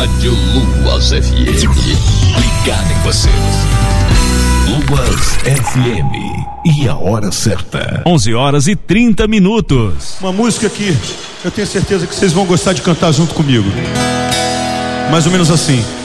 Rádio Luas FM. Ligado em você. Luas FM. E a hora certa. 11h30. Uma música que eu tenho certeza que vocês vão gostar de cantar junto comigo. Mais ou menos assim.